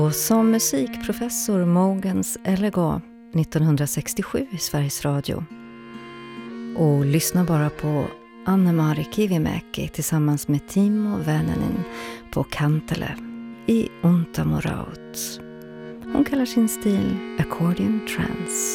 Och som musikprofessor Mogens Ellegå 1967 i Sveriges Radio. Och lyssna bara på Anne-Mari Kivimäki tillsammans med Timo Väänänen på Kantele i Untamoraut. Hon kallar sin stil Accordion Trance.